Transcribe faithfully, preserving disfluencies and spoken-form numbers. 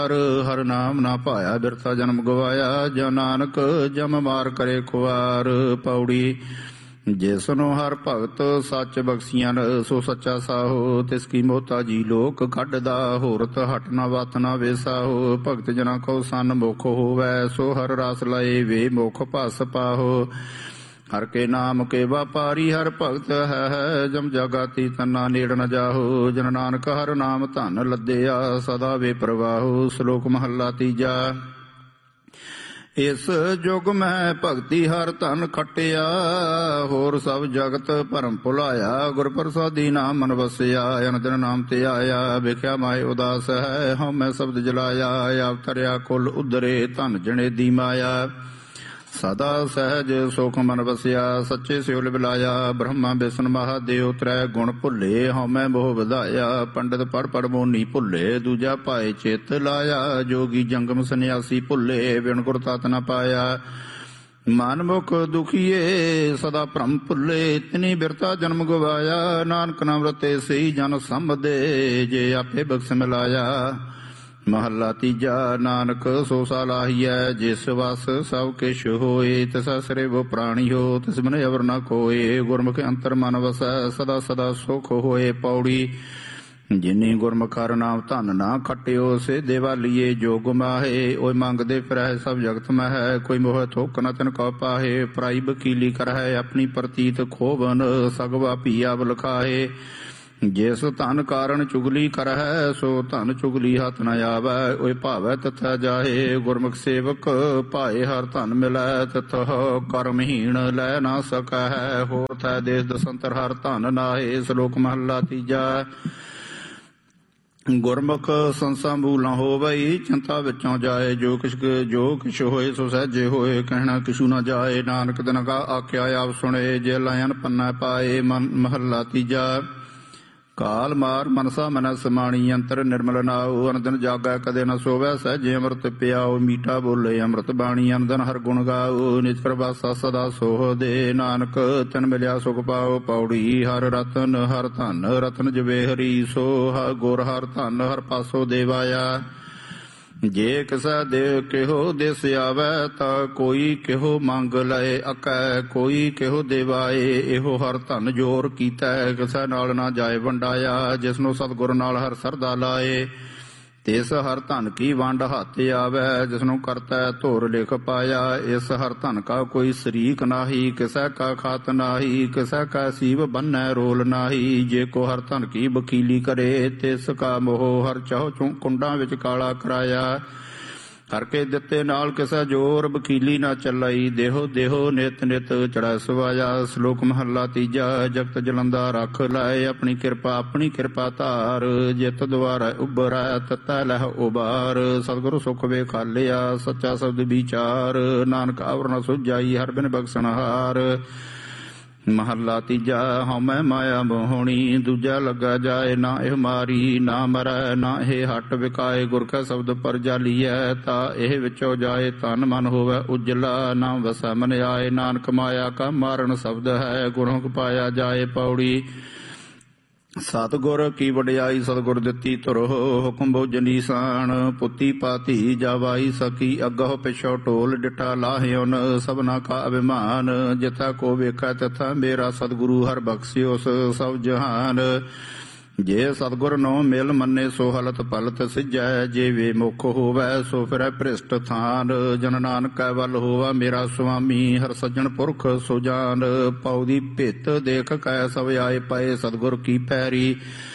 ਹਰ ਹਰ ਨਾਮ ਨਾ ਭਾਇਆ ਬਿਰਥਾ ਜਨਮ ਗਵਾਇਆ। ਜੋ ਨਾਨਕ ਜਮ ਮਾਰ ਕਰੇ ਖੁਆਰ। ਪੌੜੀ ਜਿਸਨੂੰ ਹਰ ਭਗਤ ਸੱਚ ਬਖਸ਼ੀਆਂ ਸੋ ਸੱਚਾ ਸਾਹੋ। ਤਿਸ ਕੀ ਮੋਤਾ ਜੀ ਲੋਕ ਕੱਢਦਾ ਹੋਰਤ ਹਟ ਨਾ ਵਤ ਨਾ ਵੇਸਾਹੋ। ਭਗਤ ਜਨਾ ਕੋ ਸੰਨ ਮੁਖ ਹੋਵੈ ਸੋ ਹਰ ਰਸ ਲਏ ਵੇ ਮੁਖ ਭਸ ਪਾਹੋ। ਹਰ ਕੇ ਨਾਮ ਕੇ ਵਾਪਾਰੀ ਹਰ ਭਗਤ ਹੈ ਜਮ ਜਗਾਤੀ ਤਨਾ ਨੇੜ ਨ ਜਾਹੋ। ਜਨ ਨਾਨਕ ਹਰ ਨਾਮ ਧਨ ਲੱਦਿਆ ਸਦਾ ਵੇ ਪ੍ਰਵਾਹੋ। ਸ਼ਲੋਕ ਮਹੱਲਾ ਤੀਜਾ। ਇਸ ਜੁਗ ਮੈਂ ਭਗਤੀ ਹਰ ਧਨ ਖਟਿਆ ਹੋਰ ਸਭ ਜਗਤ ਭਰਮ ਭੁਲਾਇਆ। ਗੁਰ ਪ੍ਰਸਾਦੀ ਨਾਮ ਮਨ ਵਸਿਆ ਅਨ ਦਿਨ ਨਾਮ ਤੇ ਆਇਆ। ਵੇਖਿਆ ਮਾਏ ਉਦਾਸ ਹੈ ਹਉ ਮੈਂ ਸ਼ਬਦ ਜਲਾਇਆ। ਆਪ ਤਰਿਆ ਕੁਲ ਉਧਰੇ ਧਨ ਜਣੇ ਦੀ ਮਾਇਆ। ਸਦਾ ਸਹਿਜ ਸੁਖ ਮਨ ਵਸਿਆ ਸੱਚੇ ਸਿਉਲ ਬਿਲਾਇਆ। ਬ੍ਰਹਮਾ ਵਿਸ਼ਨ ਮਹਾਦੇਵ ਤ੍ਰੈ ਗੁਣ ਭੁੱਲੇ ਹਉ ਮੈਂ ਮੋਹ ਵਧਾਇਆ। ਪੰਡਿਤ ਪੜ ਪੜ ਮੋਨੀ ਭੁੱਲੇ ਦੂਜਾ ਭਾਏ ਚਿਤ ਲਾਇਆ। ਜੋਗੀ ਜੰਗਮ ਸੰਨਿਆਸੀ ਭੁੱਲੇ ਬਿਨ ਗੁਰ ਤਤ ਨ ਪਾਇਆ। ਮਨ ਮੁਖ ਦੁਖੀਏ ਸਦਾ ਭ੍ਰਮ ਭੁੱਲੇ ਤਿਨੀ ਬਿਰਤਾ ਜਨਮ ਗਵਾਇਆ। ਨਾਨਕ ਨਾਮ ਰਤੇ ਸਹੀ ਜਨ ਸੰਭਦੇ ਜੇ ਆਪੇ ਬਖਸ਼ ਮਿਲਾਇਆ। ਮਹੱਲਾ ਤੀਜਾ। ਨਾਨਕ ਸੋ ਸਾਲਾਹੀਐ ਜਿਸ ਵਸ ਸਭ ਕਿਛ ਹੋਏ। ਤਿਸ ਸਰੇ ਵੋ ਪ੍ਰਾਣੀ ਹੋ ਤਿਸ ਬਿਨ ਅਵਰ ਨ ਕੋਏ। ਗੁਰਮੁਖ ਅੰਤਰ ਮਨ ਵਸੈ ਸਦਾ ਸਦਾ ਸੁਖ ਹੋਏ। ਪੌੜੀ ਜਿਨੀ ਗੁਰਮੁਖ ਹਰਿ ਨਾਮ ਧਨ ਨਾ ਖਟਿਓ ਸੇ ਦੇਵਾਲੀਏ ਜੋਗ ਮਾਹੇ। ਓਏ ਮੰਗਦੇ ਫਿਰਹਿ ਸਭ ਜਗਤ ਮਹਿ ਕੋਈ ਮੋਹ ਥੋਕ ਨ ਤਿਨ ਕਉ ਪਾਹੇ। ਪਰਾਈ ਵਕੀਲੀ ਕਰਹਿ ਆਪਣੀ ਪ੍ਰਤੀਤ ਖੋਵਨ ਸਗਵਾ ਭੀਆ ਬਲਖਾਹੇ। ਜਿਸ ਧਨ ਕਾਰਨ ਚੁਗਲੀ ਕਰਹਿ ਸੋ ਧਨ ਚੁਗਲੀ ਹੱਥ ਨ ਆਵੈ। ਓਏ ਭਾਵੈ ਤਥਾ ਜਾਹੇ ਗੁਰਮੁਖ ਸੇਵਕ ਭਾਏ ਹਰ ਧਨ ਮਿਲੈ। ਤਥ ਕਰਮਹੀਣ ਲੈ ਨਾ ਸਕੈ ਹੋਰ ਥੈ ਦੇਸ ਦਸੰਤਰ ਹਰ ਧਨ ਨਾਹੇ। ਸ਼ਲੋਕ ਮਹੱਲਾ ਤੀਜਾ। ਗੁਰਮੁਖ ਸੰਸਾ ਮੂਲ ਨ ਹੋਵਈ ਚਿੰਤਾ ਵਿੱਚੋਂ ਜਾਏ। ਜੋ ਕਿਛ ਜੋ ਕਿਛ ਹੋਏ ਸੋ ਸਹਿਜੇ ਹੋਏ ਕਹਿਣਾ ਕਿਛੂ ਨ ਜਾਏ। ਨਾਨਕ ਦਿਨ ਕਾ ਆਖਿਆ ਆਪ ਸੁਣੇ ਜੇ ਲਾਇਨ ਪੰਨਾ ਪਾਏ। ਮਹੱਲਾ ਤੀਜਾ। ਕਾਲ ਮਾਰ ਮਨਸਾ ਮਨ ਸਮਾਣੀ ਅੰਤਰ ਨਿਰਮਲ ਨਾਉ। ਅਨਦਨ ਜਾਗੈ ਕਦੇ ਨ ਸੋਵੈ ਸਹਿਜੇ ਅੰਮ੍ਰਿਤ ਪਿਆਉ। ਮੀਠਾ ਬੋਲੇ ਅੰਮ੍ਰਿਤ ਬਾਣੀ ਅਨਦਨ ਹਰ ਗੁਣ ਗਾਉ। ਨਿਜ ਪ੍ਰਵਾਸਾ ਸਦਾ ਸੋਹ ਦੇ ਨਾਨਕ ਤਿਨ ਮਿਲਿਆ ਸੁਖ ਪਾਉ। ਪੌੜੀ ਹਰ ਰਤਨ ਹਰ ਧਨ ਰਤਨ ਜਵੇ ਹਰੀ ਸੋ ਹਰ ਗੁਰ ਹਰ ਧਨ ਹਰ ਪਾਸੋ ਦੇਵਾਇਆ। ਜੇ ਕਿਸੈ ਦੇ ਕਿਹੋ ਦਿਸ ਆਵੈ ਤਾ ਕੋਈ ਕਿਹੋ ਮੰਗ ਲਏ ਅਕੈ। ਕੋਈ ਕਿਹੋ ਦੇਵਾਏ ਇਹੋ ਹਰ ਧਨ ਜੋਰ ਕੀਤੈ। ਕਿਸੈ ਨਾਲ ਨਾ ਜਾਏ ਵੰਡਾਇਆ ਜਿਸਨੂੰ ਸਤਿਗੁਰ ਨਾਲ ਹਰ ਸਰਦਾ ਲਾਏ। ਤਿਸ ਹਰ ਧਨ ਕੀ ਵੰਡ ਹੱਥ ਆਵੈ ਜਿਸਨੂੰ ਕਰਤੈ ਧੁਰ ਲਿਖ ਪਾਇਆ। ਇਸ ਹਰ ਧਨ ਕਾ ਕੋਈ ਸ਼ਰੀਕ ਨਾਹੀ ਕਿਸੈ ਕਾ ਖਾਤ ਨਾਹੀ। ਕਿਸੈ ਕਾ ਸੀਵ ਬੰਨੈ ਰੋਲ ਨਾਹੀ। ਜੇ ਕੋ ਹਰ ਧਨ ਕੀ ਵਕੀਲੀ ਕਰੇ ਤਿਸ ਕਾ ਮੋਹ ਹਰ ਚਾਹੁ ਚੁ ਕੁੰਡਾਂ ਵਿੱਚ ਕਾਲਾ ਕਰਾਇਆ। ਹਰ ਕੇ ਦਿੱਤੇ ਨਾਲ ਕਿਸੈ ਜੋਰ ਵਕੀਲੀ ਨਾ ਚੱਲਈ। ਦੇਹੋ ਦੇਹੋ ਨਿਤ ਨਿਤ ਚੜ੍ਹੈ ਸਵਾਇਆ। ਸ਼ਲੋਕ ਮਹੱਲਾ ਤੀਜਾ। ਜਗਤ ਜਲੰਦਾ ਰੱਖ ਲਾਏ ਆਪਣੀ ਕਿਰਪਾ ਆਪਣੀ ਕਿਰਪਾ ਧਾਰ। ਜਿਤ ਦੁਆਰਾ ਉਭਰੈ ਤਤੈ ਲਹਿ ਉਬਾਰ। ਸਤਿਗੁਰੂ ਸੁਖ ਵੇਖਾਲਿਆ ਸੱਚਾ ਸ਼ਬਦ ਵਿਚਾਰ। ਨਾਨਕ ਅਵਰ ਨ ਸੁਝਾਈ ਹਰ ਬਿਨ ਬਖਸ਼ਣਹਾਰ। ਮਹੱਲਾ ਤੀਜਾ। ਹਉਮੈ ਮਾਇਆ ਮੋਹਣੀ ਦੂਜਾ ਲੱਗਾ ਜਾਏ। ਨਾ ਇਹ ਮਾਰੀ ਨਾ ਮਰੈ ਨਾ ਇਹ ਹਟ ਵਿਕਾਏ। ਗੁਰ ਕੈ ਸ਼ਬਦ ਪਰ ਜਾਲੀਐ ਤਾ ਇਹ ਵਿੱਚੋਂ ਜਾਏ। ਤਨ ਮਨ ਹੋਵੈ ਉਜਲਾ ਨਾ ਵਸੈ ਮਨ ਆਏ। ਨਾਨਕ ਮਾਇਆ ਕਾ ਮਾਰਨ ਸ਼ਬਦ ਹੈ ਗੁਰਮੁਖ ਪਾਇਆ ਜਾਏ। ਪੌੜੀ ਸਤਿਗੁਰ ਕੀ ਵਡਿਆਈ ਸਤਿਗੁਰ ਦਿੱਤੀ ਧੁਰੋ। ਹੁਕਮ ਬੁਝ ਨੀਸਾਨ ਪੁੱਤੀ ਪਾਤੀ ਜਾਵਾਈ ਸਕੀ। ਅੱਗਹੁ ਪਿਛੋ ਢੋਲ ਡਿਠਾ ਲਾਹਿਓਨ ਸਭਨਾ ਕਾ ਅਭਿਮਾਨ। ਜਿਥਾ ਕੋ ਵੇਖੈ ਤਥਾ ਮੇਰਾ ਸਤਿਗੁਰੂ ਹਰ ਬਖਸ਼ਿਓਸ ਸਭ ਜਹਾਨ। ਜੇ ਸਤਿਗੁਰ ਨੋ ਮਿਲ ਮੰਨੇ ਸੋ ਹਲਤ ਪਲਤ ਸਿਜੈ। ਜੇ ਵੇ ਮੁਖ ਹੋਵੈ ਸੋ ਫਿਰੈ ਭ੍ਰਿਸ਼ਟ ਥਾਨ। ਜਨ ਨਾਨਕੈ ਵੱਲ ਹੋਵਾ ਮੇਰਾ ਸੁਆਮੀ ਹਰ ਸੱਜਣ ਪੁਰਖ ਸੋ ਜਾਨ। ਪਉ ਦੀ ਭਿਤ ਦੇਖ ਕੈ ਸਭ ਆਏ ਪਏ ਸਤਿਗੁਰ ਕੀ ਪੈਰੀ।